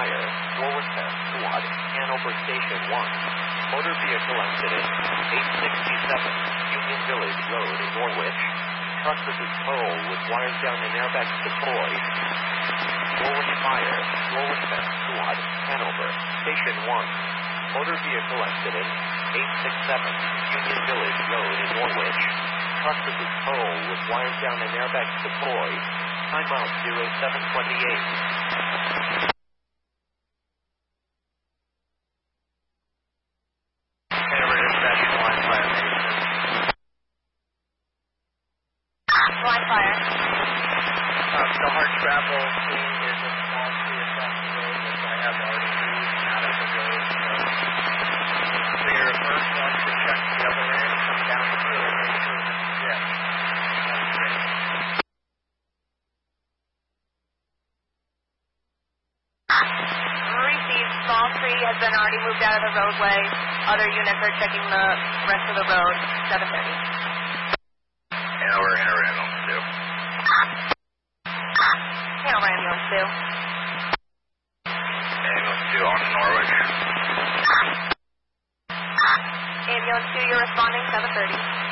fire. Forward test SWAT, Hanover Station 1. Motor vehicle accident, 867 Union Village Road in Norwich. Truck versus toll with wires down and airbags deployed. Forward fire. Forward test SWAT, Hanover Station 1. Motor vehicle accident, 867 Union Village Road in Norwich. Truck versus toll with wires down and airbags deployed. Time out 0728. Line fire. The hard travel scene is a small tree across the road, which I have already moved out of the road. So your first one to check the other end, come down the hill, make sure that it's dead. Received. Small tree has been already moved out of the roadway. Other units are checking the rest of the road. 7:30. Hanover Ambulance 2. Hanover Ambulance 2. Ambulance 2 on to Norwich. Ambulance 2, you're responding 7:30.